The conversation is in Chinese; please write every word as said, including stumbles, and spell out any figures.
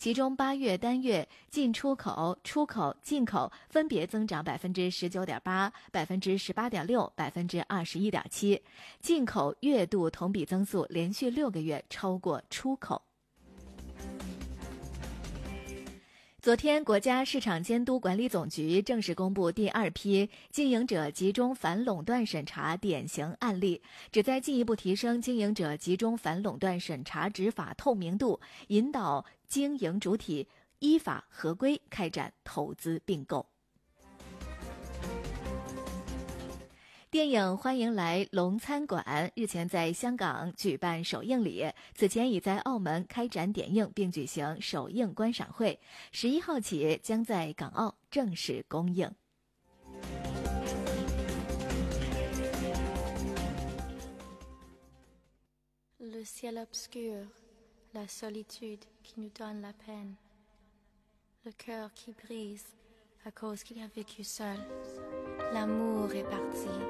其中八月单月进出口、出口、进口分别增长百分之十九点八、百分之十八点六、百分之二十一点七，进口月度同比增速连续六个月超过出口。昨天，国家市场监督管理总局正式公布第二批经营者集中反垄断审查典型案例，旨在进一步提升经营者集中反垄断审查执法透明度，引导经营主体依法合规开展投资并购。电影《欢迎来龙餐馆》日前在香港举办首映礼，此前已在澳门开展点映并举行首映观赏会，十一号起将在港澳正式公映。 Le ciel obscur, la solitude qui nous donne la peine, le cœur qui brise à cause qu'il a vécu seul, l'amour est parti.